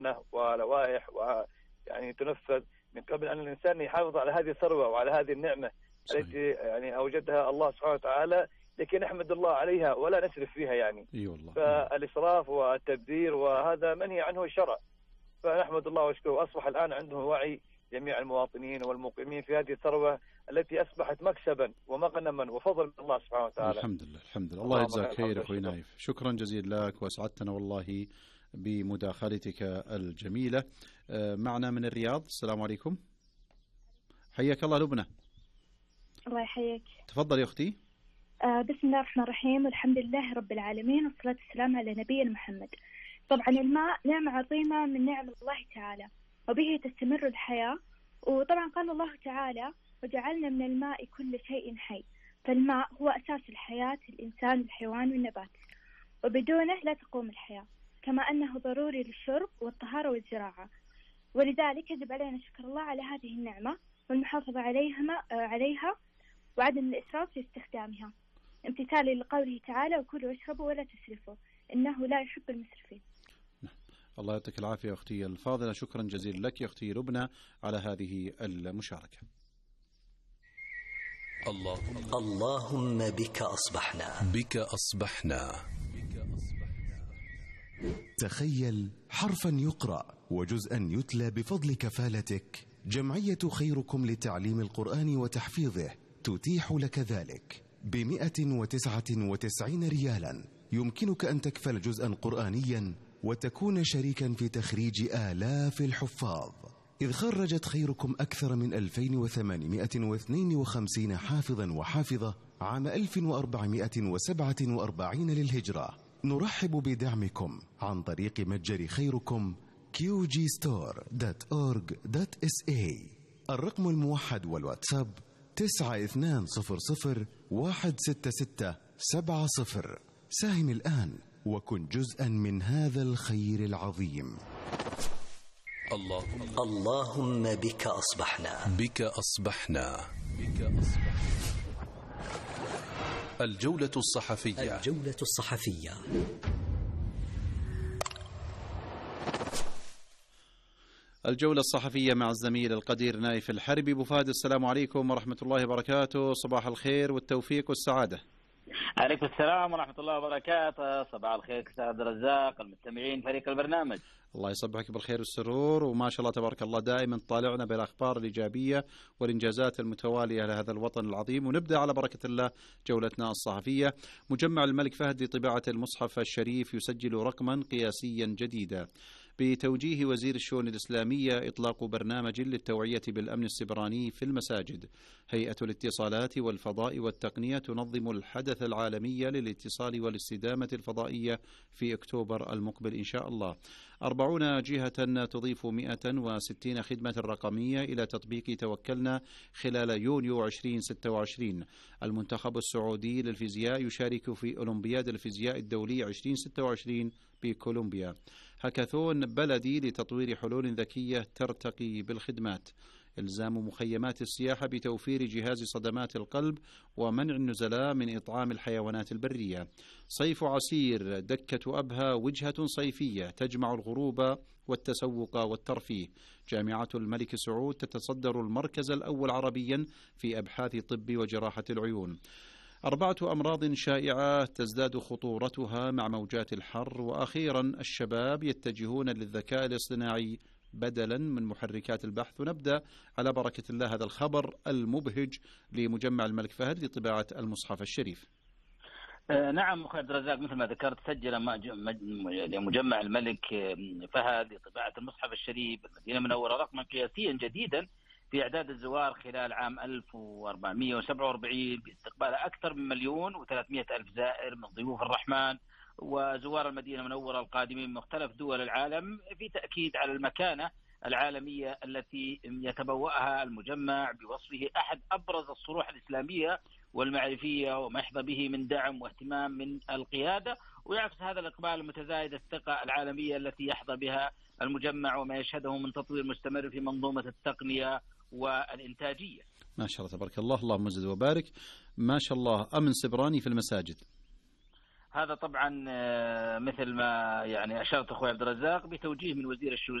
ولوائح ويعني تنفذ من قبل أن الإنسان يحافظ على هذه الثروة وعلى هذه النعمة التي يعني أوجدها الله سبحانه وتعالى، لكي نحمد الله عليها ولا نسرف فيها يعني. فالإسراف والتبذير وهذا منهي عنه الشرع، فنحمد الله ونشكره. أصبح الآن عندهم وعي جميع المواطنين والمقيمين في هذه الثروة التي أصبحت مكسبا ومغنما وفضل من الله سبحانه وتعالى. الحمد لله الحمد لله. الله يجزاك خير أخوي نايف، شكرا جزيلا لك وأسعدتنا والله بمداخلتك الجميلة. معنا من الرياض. السلام عليكم. حياك الله لبنى. الله يحييك. تفضل يا أختي. بسم الله الرحمن الرحيم، والحمد لله رب العالمين، والصلاة والسلام على نبينا محمد. طبعا الماء نعمة عظيمة من نعم الله تعالى، وبه تستمر الحياة. وطبعا قال الله تعالى: وجعلنا من الماء كل شيء حي. فالماء هو أساس الحياة، الإنسان والحيوان والنبات، وبدونه لا تقوم الحياة، كما أنه ضروري للشرب والطهارة والزراعة. ولذلك يجب علينا شكر الله على هذه النعمة والمحافظة عليها وعدم الإسراف في استخدامها، امتثالا لقوله تعالى: وكلوا واشربوا ولا تسرفوا إنه لا يحب المسرفين. الله يعطيك العافية أختي الفاضلة، شكرا جزيلا لك يا أختي لبنى على هذه المشاركة. اللهم بك أصبحنا. تخيل حرفا يقرأ وجزءا يتلى بفضل كفالتك. جمعية خيركم لتعليم القرآن وتحفيظه تتيح لك ذلك ب199 ريالا. يمكنك أن تكفل جزءا قرآنيا وتكون شريكا في تخريج آلاف الحفاظ، إذ خرجت خيركم أكثر من 2852 حافظا وحافظة عام 1447 للهجرة. نرحب بدعمكم عن طريق متجر خيركم qgstor.org.sa. الرقم الموحد والواتساب 9200166770. ساهم الآن وكن جزءا من هذا الخير العظيم. اللهم بك أصبحنا. الجولة الصحفية. الجولة الصحفية مع الزميل القدير نايف الحربي. أبو فهد، السلام عليكم ورحمة الله وبركاته. صباح الخير والتوفيق والسعادة. عليكم السلام ورحمة الله وبركاته. صباح الخير أستاذ عبد الرزاق، المستمعين، فريق البرنامج. الله يصبحك بالخير والسرور، وما شاء الله تبارك الله دائما طالعنا بالأخبار الإيجابية والإنجازات المتوالية لهذا الوطن العظيم. ونبدأ على بركة الله جولتنا الصحفية. مجمع الملك فهد لطباعة المصحف الشريف يسجل رقما قياسيا جديدا. بتوجيه وزير الشؤون الإسلامية إطلاق برنامج للتوعية بالأمن السبراني في المساجد. هيئة الاتصالات والفضاء والتقنية تنظم الحدث العالمي للاتصال والاستدامة الفضائية في أكتوبر المقبل إن شاء الله. 40 جهة تضيف 160 خدمة رقمية إلى تطبيق توكلنا خلال يونيو 2026. المنتخب السعودي للفيزياء يشارك في أولمبياد الفيزياء الدولي 2026 بكولومبيا. هاكاثون بلدي لتطوير حلول ذكية ترتقي بالخدمات. إلزام مخيمات السياحة بتوفير جهاز صدمات القلب ومنع النزلاء من إطعام الحيوانات البرية. صيف عسير، دكة أبها وجهة صيفية تجمع الغروب والتسوق والترفيه. جامعة الملك سعود تتصدر المركز الأول عربيا في أبحاث طب وجراحة العيون. 4 أمراض شائعة تزداد خطورتها مع موجات الحر. وأخيرا الشباب يتجهون للذكاء الاصطناعي بدلا من محركات البحث. ونبدأ على بركة الله هذا الخبر المبهج لمجمع الملك فهد لطباعة المصحف الشريف. نعم أخي عبد الرزاق، مثل ما ذكرت سجل مجمع الملك فهد لطباعة المصحف الشريف بالمدينة المنورة رقما قياسيا جديدا في إعداد الزوار خلال عام 1447 باستقبال أكثر من 1,300,000 زائر من ضيوف الرحمن وزوار المدينة المنورة القادمين من مختلف دول العالم، في تأكيد على المكانة العالمية التي يتبوأها المجمع بوصفه أحد أبرز الصروح الإسلامية والمعرفية وما يحظى به من دعم واهتمام من القيادة. ويعكس هذا الإقبال المتزايد الثقة العالمية التي يحظى بها المجمع وما يشهده من تطوير مستمر في منظومة التقنية والإنتاجية. ما شاء الله تبارك الله، اللهم زد وبارك. ما شاء الله أمن سبراني في المساجد. هذا طبعا مثل ما يعني أشرت أخوي عبد الرزاق بتوجيه من وزير الشؤون